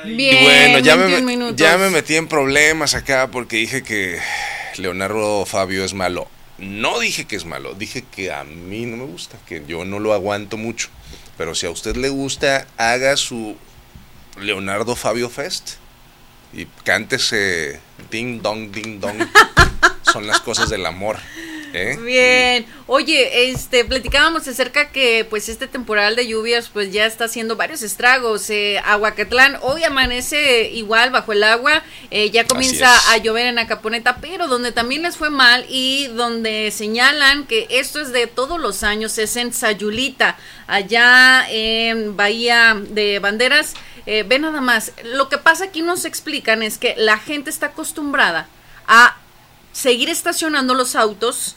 Bien, bueno, 21 minutos. Ya me metí en problemas acá porque dije que Leonardo Fabio es malo. No dije que es malo, dije que a mí no me gusta, que yo no lo aguanto mucho. Pero si a usted le gusta, haga su Leonardo Fabio Fest y cántese Ding Dong, Ding Dong. Son las cosas del amor. Bien, oye, platicábamos acerca que pues este temporal de lluvias pues ya está haciendo varios estragos. Aguacatlán hoy amanece igual bajo el agua, ya comienza a llover en Acaponeta, pero donde también les fue mal y donde señalan que esto es de todos los años es en Sayulita, allá en Bahía de Banderas. Ve nada más, lo que pasa aquí nos explican es que la gente está acostumbrada a seguir estacionando los autos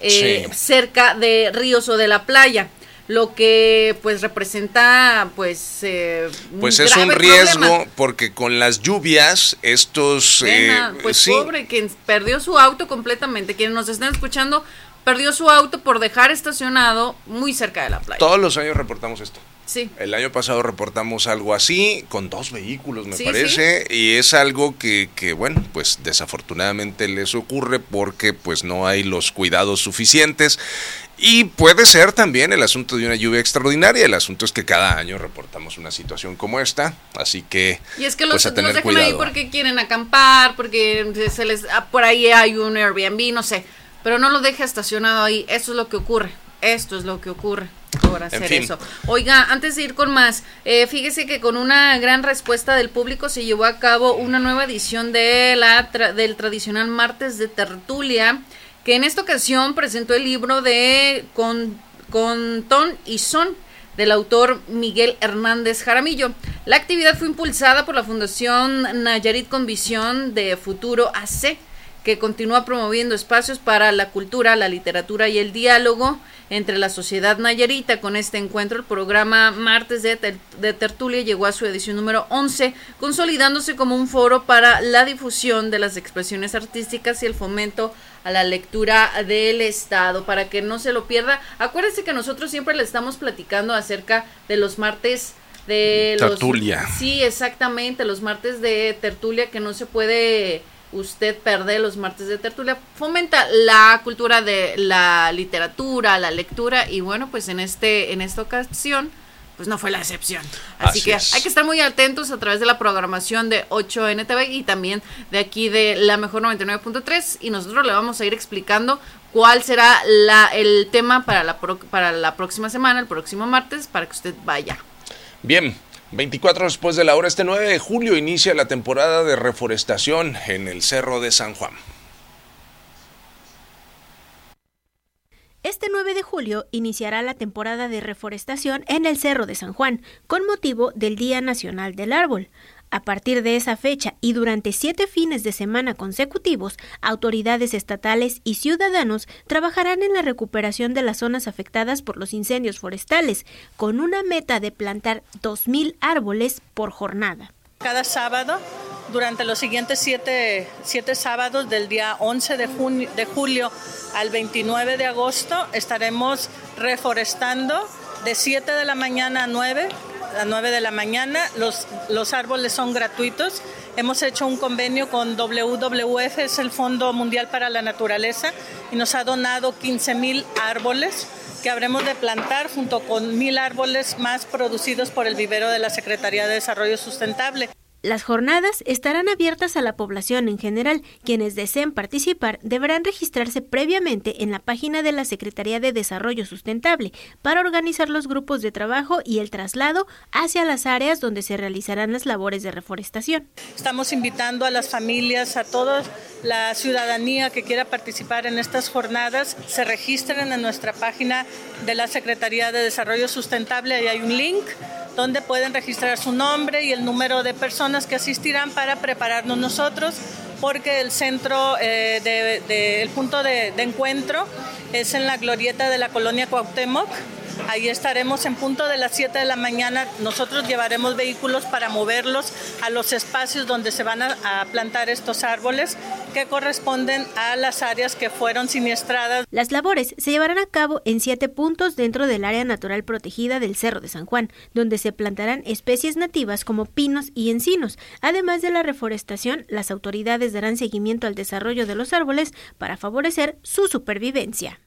cerca de ríos o de la playa, lo que pues representa pues es un riesgo problema. Porque con las lluvias estos pobre quien perdió su auto completamente, quienes nos están escuchando, perdió su auto por dejar estacionado muy cerca de la playa. Todos los años reportamos esto. Sí. El año pasado reportamos algo así, con 2 vehículos me parece, y es algo que bueno, pues desafortunadamente les ocurre porque pues no hay los cuidados suficientes, y puede ser también el asunto de una lluvia extraordinaria. El asunto es que cada año reportamos una situación como esta, así que y es que pues los tener dejan cuidado. Ahí porque quieren acampar, porque por ahí hay un Airbnb, no sé, pero no lo deja estacionado ahí. Eso es lo que ocurre. Esto es lo que ocurre por hacer eso. Oiga, antes de ir con más, fíjese que con una gran respuesta del público se llevó a cabo una nueva edición de del tradicional martes de tertulia, que en esta ocasión presentó el libro de Con Ton y Son, del autor Miguel Hernández Jaramillo. La actividad fue impulsada por la Fundación Nayarit con Visión de Futuro AC, que continúa promoviendo espacios para la cultura, la literatura y el diálogo entre la sociedad nayarita. Con este encuentro, el programa Martes de Tertulia llegó a su edición número 11, consolidándose como un foro para la difusión de las expresiones artísticas y el fomento a la lectura del Estado. Para que no se lo pierda, acuérdense que nosotros siempre le estamos platicando acerca de los martes de tertulia. Sí, exactamente, los martes de tertulia, que no se puede usted perder los martes de tertulia. Fomenta la cultura de la literatura, la lectura, y bueno, pues en esta ocasión pues no fue la excepción. Así que hay que estar muy atentos a través de la programación de 8NTV y también de aquí de La Mejor 99.3, y nosotros le vamos a ir explicando cuál será el tema para la próxima semana, el próximo martes, para que usted vaya. Bien. 24 después de la hora, este 9 de julio inicia la temporada de reforestación en el Cerro de San Juan. Este 9 de julio iniciará la temporada de reforestación en el Cerro de San Juan, con motivo del Día Nacional del Árbol. A partir de esa fecha y durante 7 fines de semana consecutivos, autoridades estatales y ciudadanos trabajarán en la recuperación de las zonas afectadas por los incendios forestales, con una meta de plantar 2,000 árboles por jornada. Cada sábado, durante los siguientes 7 sábados, del día 11 de julio al 29 de agosto, estaremos reforestando de 7 de la mañana a 9 de la mañana. Los árboles son gratuitos. Hemos hecho un convenio con WWF, es el Fondo Mundial para la Naturaleza, y nos ha donado 15,000 árboles que habremos de plantar junto con 1,000 árboles más producidos por el vivero de la Secretaría de Desarrollo Sustentable. Las jornadas estarán abiertas a la población en general. Quienes deseen participar deberán registrarse previamente en la página de la Secretaría de Desarrollo Sustentable para organizar los grupos de trabajo y el traslado hacia las áreas donde se realizarán las labores de reforestación. Estamos invitando a las familias, a toda la ciudadanía que quiera participar en estas jornadas, se registren en nuestra página de la Secretaría de Desarrollo Sustentable. Ahí hay un link donde pueden registrar su nombre y el número de personas que asistirán para prepararnos nosotros, porque el centro, el punto de encuentro es en la glorieta de la colonia Cuauhtémoc, Ahí estaremos en punto de las 7 de la mañana. Nosotros llevaremos vehículos para moverlos a los espacios donde se van a plantar estos árboles que corresponden a las áreas que fueron siniestradas. Las labores se llevarán a cabo en 7 puntos dentro del área natural protegida del Cerro de San Juan, donde se plantarán especies nativas como pinos y encinos. Además de la reforestación, las autoridades darán seguimiento al desarrollo de los árboles para favorecer su supervivencia.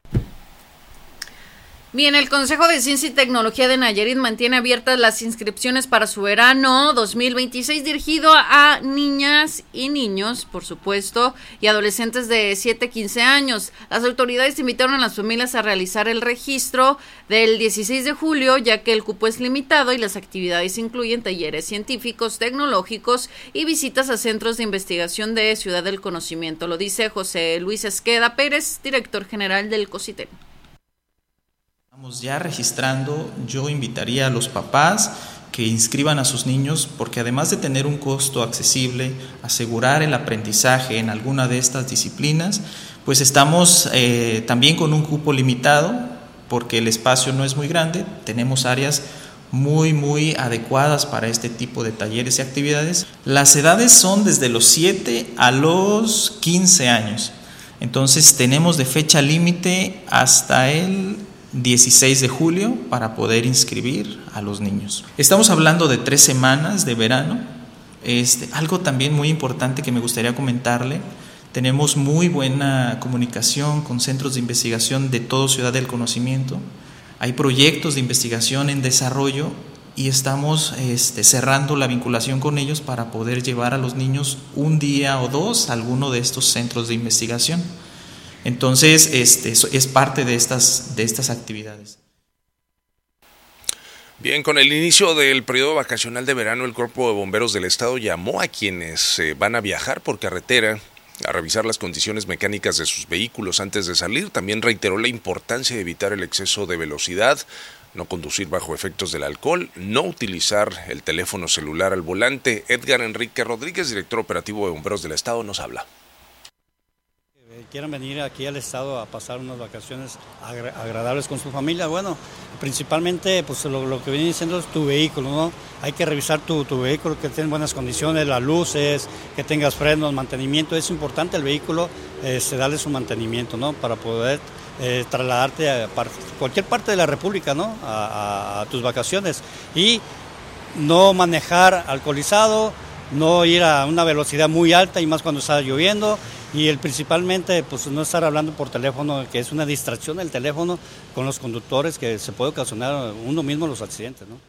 Bien, el Consejo de Ciencia y Tecnología de Nayarit mantiene abiertas las inscripciones para su verano 2026 dirigido a niñas y niños, por supuesto, y adolescentes de 7 a 15 años. Las autoridades invitaron a las familias a realizar el registro del 16 de julio, ya que el cupo es limitado y las actividades incluyen talleres científicos, tecnológicos y visitas a centros de investigación de Ciudad del Conocimiento. Lo dice José Luis Esqueda Pérez, director general del COCITEN. Estamos ya registrando. Yo invitaría a los papás que inscriban a sus niños, porque además de tener un costo accesible, asegurar el aprendizaje en alguna de estas disciplinas, pues estamos también con un cupo limitado, porque el espacio no es muy grande. Tenemos áreas muy adecuadas para este tipo de talleres y actividades. Las edades son desde los 7 a los 15 años. Entonces tenemos de fecha límite hasta el 16 de julio para poder inscribir a los niños. Estamos hablando de 3 semanas de verano. Algo también muy importante que me gustaría comentarle: tenemos muy buena comunicación con centros de investigación de todo Ciudad del Conocimiento. Hay proyectos de investigación en desarrollo y estamos cerrando la vinculación con ellos para poder llevar a los niños un día o 2 a alguno de estos centros de investigación. Entonces, es parte de estas actividades. Bien, con el inicio del periodo vacacional de verano, el Cuerpo de Bomberos del Estado llamó a quienes van a viajar por carretera a revisar las condiciones mecánicas de sus vehículos antes de salir. También reiteró la importancia de evitar el exceso de velocidad, no conducir bajo efectos del alcohol, no utilizar el teléfono celular al volante. Edgar Enrique Rodríguez, director operativo de Bomberos del Estado, nos habla. Quieran venir aquí al estado a pasar unas vacaciones agradables con su familia, bueno, principalmente pues lo que viene diciendo es tu vehículo, ¿no? Hay que revisar tu vehículo, que esté en buenas condiciones, las luces, que tengas frenos, mantenimiento. Es importante el vehículo, darle su mantenimiento, ¿no? Para poder trasladarte a cualquier parte de la República, ¿no? A tus vacaciones. Y no manejar alcoholizado, no ir a una velocidad muy alta, y más cuando está lloviendo. Y principalmente pues no estar hablando por teléfono, que es una distracción del teléfono con los conductores, que se puede ocasionar uno mismo los accidentes, ¿no?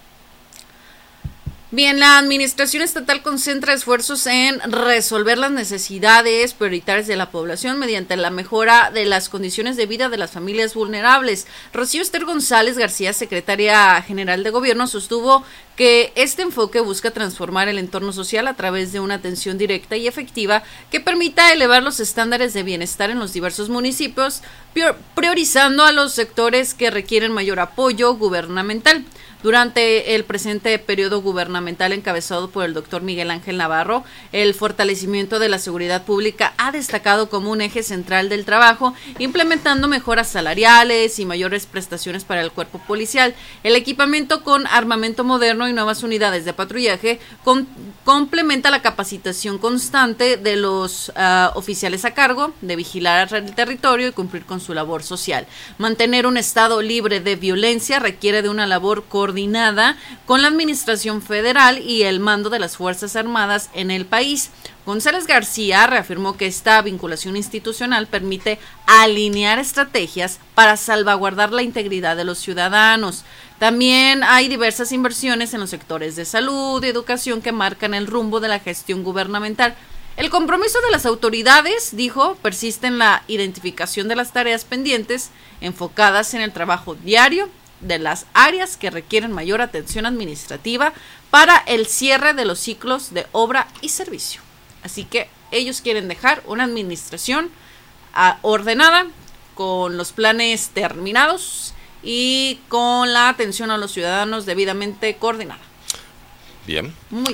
Bien, la Administración Estatal concentra esfuerzos en resolver las necesidades prioritarias de la población mediante la mejora de las condiciones de vida de las familias vulnerables. Rocío Esther González García, secretaria general de Gobierno, sostuvo que este enfoque busca transformar el entorno social a través de una atención directa y efectiva que permita elevar los estándares de bienestar en los diversos municipios, priorizando a los sectores que requieren mayor apoyo gubernamental. Durante el presente periodo gubernamental encabezado por el doctor Miguel Ángel Navarro, el fortalecimiento de la seguridad pública ha destacado como un eje central del trabajo, implementando mejoras salariales y mayores prestaciones para el cuerpo policial. El equipamiento con armamento moderno y nuevas unidades de patrullaje complementa la capacitación constante de los oficiales a cargo de vigilar el territorio y cumplir con su labor social. Mantener un estado libre de violencia requiere de una labor coordinada con la Administración Federal y el mando de las Fuerzas Armadas en el país. González García reafirmó que esta vinculación institucional permite alinear estrategias para salvaguardar la integridad de los ciudadanos. También hay diversas inversiones en los sectores de salud y educación que marcan el rumbo de la gestión gubernamental. El compromiso de las autoridades, dijo, persiste en la identificación de las tareas pendientes enfocadas en el trabajo diario de las áreas que requieren mayor atención administrativa para el cierre de los ciclos de obra y servicio. Así que ellos quieren dejar una administración ordenada, con los planes terminados y con la atención a los ciudadanos debidamente coordinada. Bien. Muy bien.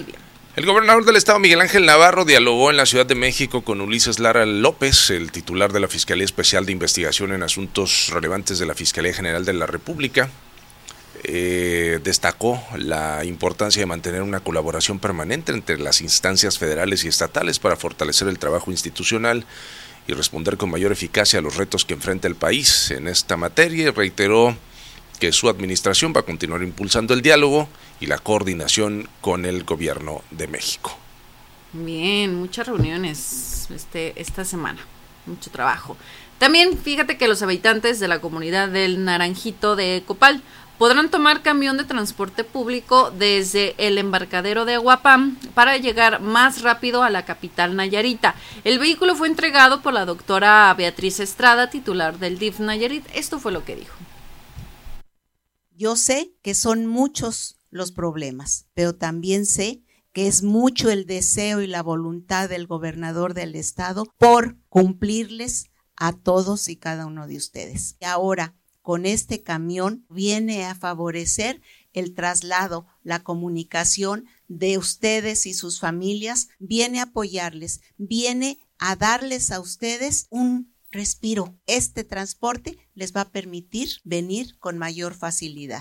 El gobernador del estado, Miguel Ángel Navarro, dialogó en la Ciudad de México con Ulises Lara López, el titular de la Fiscalía Especial de Investigación en Asuntos Relevantes de la Fiscalía General de la República. Destacó la importancia de mantener una colaboración permanente entre las instancias federales y estatales para fortalecer el trabajo institucional y responder con mayor eficacia a los retos que enfrenta el país en esta materia, y reiteró que su administración va a continuar impulsando el diálogo y la coordinación con el gobierno de México. Bien, muchas reuniones esta semana, mucho trabajo. También fíjate que los habitantes de la comunidad del Naranjito de Copal podrán tomar camión de transporte público desde el embarcadero de Aguapam para llegar más rápido a la capital nayarita. El vehículo fue entregado por la doctora Beatriz Estrada, titular del DIF Nayarit. Esto fue lo que dijo. Yo sé que son muchos los problemas, pero también sé que es mucho el deseo y la voluntad del gobernador del estado por cumplirles a todos y cada uno de ustedes. Y ahora, con este camión, viene a favorecer el traslado, la comunicación de ustedes y sus familias, viene a apoyarles, viene a darles a ustedes un respiro. Este transporte les va a permitir venir con mayor facilidad.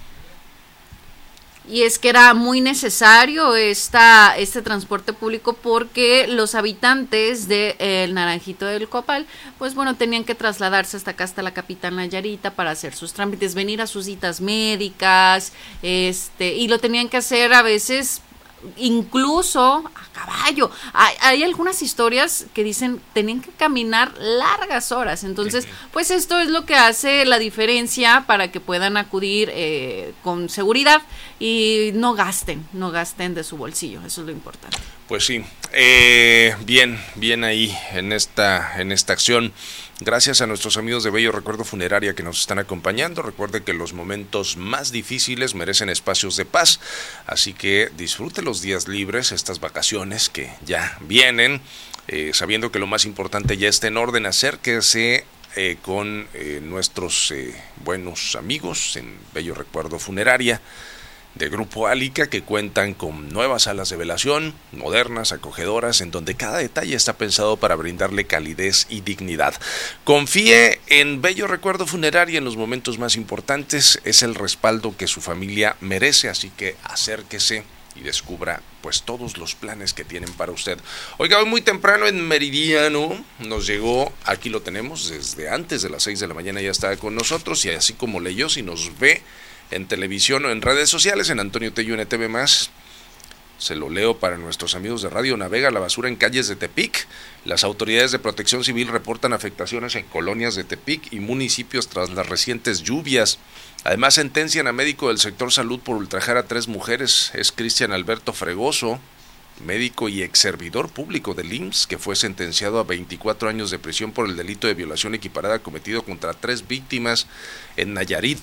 Y es que era muy necesario este transporte público porque los habitantes del Naranjito del Copal, pues bueno, tenían que trasladarse hasta acá, hasta la capital Nayarita para hacer sus trámites, venir a sus citas médicas, y lo tenían que hacer a veces incluso a caballo. Hay algunas historias que dicen tenían que caminar largas horas, entonces pues esto es lo que hace la diferencia para que puedan acudir con seguridad y no gasten de su bolsillo, eso es lo importante. Pues sí, bien ahí en esta acción. Gracias a nuestros amigos de Bello Recuerdo Funeraria que nos están acompañando. Recuerde que los momentos más difíciles merecen espacios de paz, así que disfrute los días libres, estas vacaciones que ya vienen, sabiendo que lo más importante ya está en orden. Acérquese con nuestros buenos amigos en Bello Recuerdo Funeraria de Grupo Álica, que cuentan con nuevas salas de velación, modernas, acogedoras, en donde cada detalle está pensado para brindarle calidez y dignidad. Confíe en Bello Recuerdo Funeraria en los momentos más importantes, es el respaldo que su familia merece, así que acérquese y descubra pues todos los planes que tienen para usted. Oiga, hoy muy temprano en Meridiano nos llegó, aquí lo tenemos, desde antes de las 6 de la mañana ya estaba con nosotros, y así como leyó, si nos ve en televisión o en redes sociales, en Antonio Tello NTV+, se lo leo para nuestros amigos de Radio Navega. La basura en calles de Tepic. Las autoridades de protección civil reportan afectaciones en colonias de Tepic y municipios tras las recientes lluvias. Además, sentencian a médico del sector salud por ultrajar a 3 mujeres. Es Cristian Alberto Fregoso, médico y ex servidor público del IMSS, que fue sentenciado a 24 años de prisión por el delito de violación equiparada cometido contra 3 víctimas en Nayarit.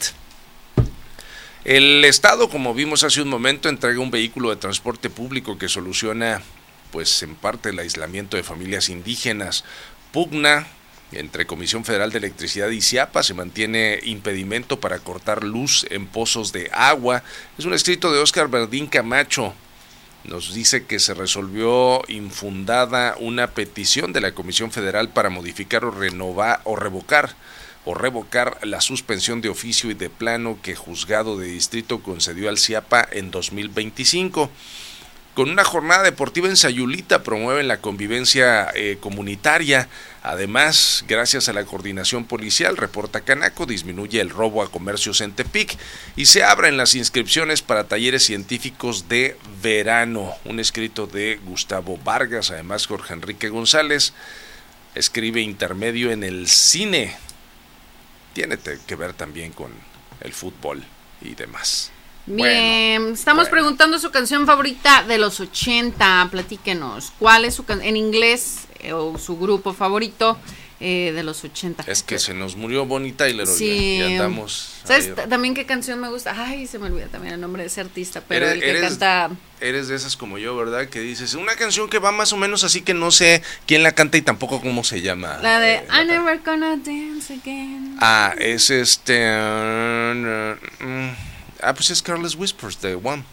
El Estado, como vimos hace un momento, entrega un vehículo de transporte público que soluciona, pues en parte, el aislamiento de familias indígenas. Pugna entre Comisión Federal de Electricidad y CIAPA, se mantiene impedimento para cortar luz en pozos de agua. Es un escrito de Óscar Verdín Camacho. Nos dice que se resolvió infundada una petición de la Comisión Federal para modificar o revocar la suspensión de oficio y de plano que Juzgado de Distrito concedió al CIAPA en 2025. Con una jornada deportiva en Sayulita promueven la convivencia comunitaria. Además, gracias a la coordinación policial, reporta Canaco, disminuye el robo a comercios en Tepic y se abren las inscripciones para talleres científicos de verano. Un escrito de Gustavo Vargas. Además, Jorge Enrique González escribe intermedio en el cine. Tiene que ver también con el fútbol y demás. Bien, estamos preguntando su canción favorita de los 80, platíquenos, ¿cuál es su en inglés o su grupo favorito de los 80? Es que se nos murió Bonnie Tyler, sí. Ya andamos. ¿Sabes también qué canción me gusta? Ay, se me olvida también el nombre de ese artista, pero el que canta... Eres de esas como yo, ¿verdad? Que dices, una canción que va más o menos así, que no sé quién la canta y tampoco cómo se llama. La de I Never Gonna Dance Again. Es pues es Careless Whispers, de One.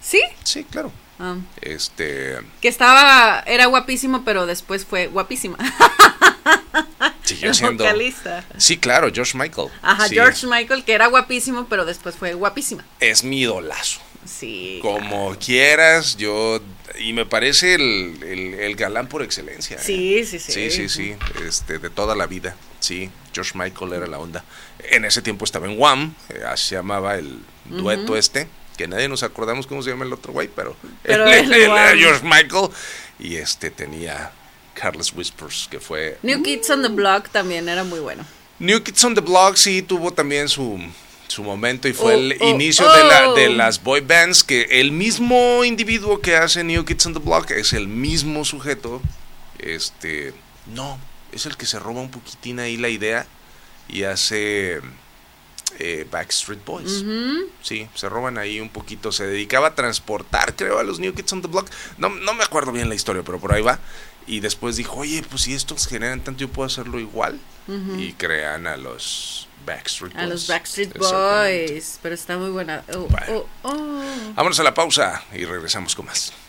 ¿Sí? Sí, claro. Que era guapísimo, pero después fue guapísima. Siguió siendo vocalista. Sí, claro, George Michael. Ajá, sí. George Michael, que era guapísimo, pero después fue guapísima. Es mi idolazo. Sí. Como quieras, y me parece el galán por excelencia. Sí. Sí, de toda la vida. Sí, George Michael era la onda. En ese tiempo estaba en Wham, así se llamaba el dueto que nadie nos acordamos cómo se llama el otro güey, pero él era George Michael, y tenía Careless Whispers, que fue... New Kids on the Block también era muy bueno. New Kids on the Block sí tuvo también su momento, y fue el inicio de las boy bands, que el mismo individuo que hace New Kids on the Block es el mismo sujeto, no, es el que se roba un poquitín ahí la idea y hace Backstreet Boys. Sí, se roban ahí un poquito, se dedicaba a transportar, creo, a los New Kids on the Block, no me acuerdo bien la historia, pero por ahí va, y después dijo, oye, pues si estos generan tanto, yo puedo hacerlo igual, y crean a los Backstreet Boys. A los Backstreet Boys, pero está muy buena. Vámonos a la pausa y regresamos con más.